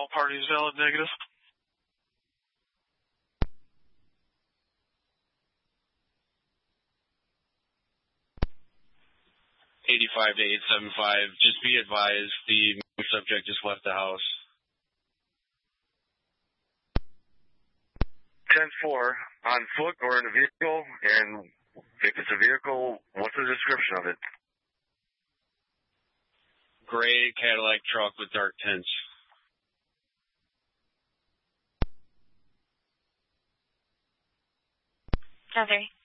all parties valid negative. 85 to 875. Just be advised, the subject just left the house. 10-4, on foot or in a vehicle, and if it's a vehicle, what's the description of it? Gray Cadillac truck with dark tints. 10-3.